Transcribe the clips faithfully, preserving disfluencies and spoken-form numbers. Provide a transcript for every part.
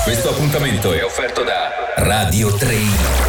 Questo appuntamento è offerto da Radio Treino.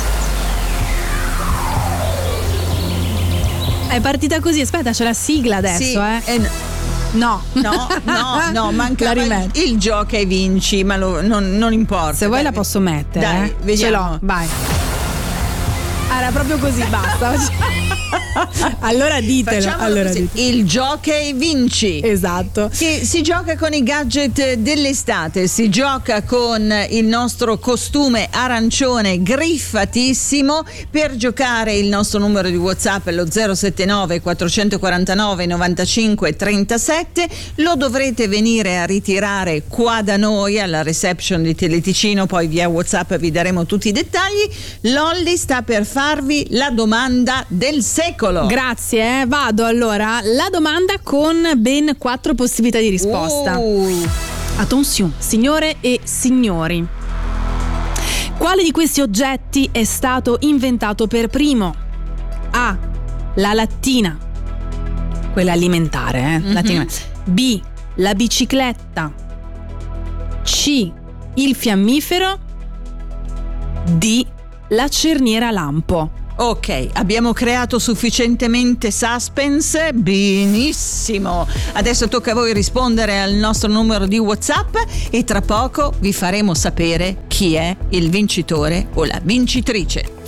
È partita così, aspetta, c'è la sigla adesso, Sì, eh. eh, No, no, no, no, mancava La il, rimetto. il gioca e vinci, ma lo- non, non importa. Se vuoi dai. la posso mettere. Dai, eh. vediamo. Ce l'ho, vai. Ah, era proprio così, basta. Allora ditelo. Facciamolo Allora così. ditelo. Il gioca e vinci. Esatto. Che si gioca con i gadget dell'estate, si gioca con il nostro costume arancione griffatissimo. Per giocare il nostro numero di WhatsApp è lo zero sette nove quattrocentoquarantanove novantacinque trentasette. Lo dovrete venire a ritirare qua da noi alla reception di Teleticino, poi via WhatsApp vi daremo tutti i dettagli. Lolli sta per farvi la domanda del secolo. Grazie, eh. Vado allora. La domanda con ben quattro possibilità di risposta. Uh. Attenzione, signore e signori. Quale di questi oggetti è stato inventato per primo? A. La lattina. Quella alimentare, eh? Mhm. Lattina. B. La bicicletta. C. Il fiammifero. D. La cerniera lampo. Ok, abbiamo creato sufficientemente suspense? Benissimo. Adesso tocca a voi rispondere al nostro numero di WhatsApp e tra poco vi faremo sapere chi è il vincitore o la vincitrice.